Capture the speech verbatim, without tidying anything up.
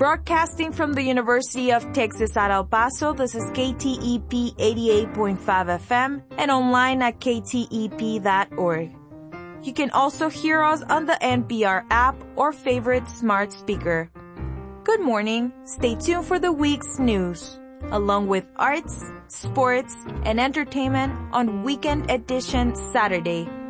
Broadcasting from the University of Texas at El Paso, this is K T E P eighty-eight point five F M and online at K T E P dot org. You can also hear us on the N P R app or favorite smart speaker. Good morning. Stay tuned for the week's news, along with arts, sports, and entertainment on Weekend Edition Saturday,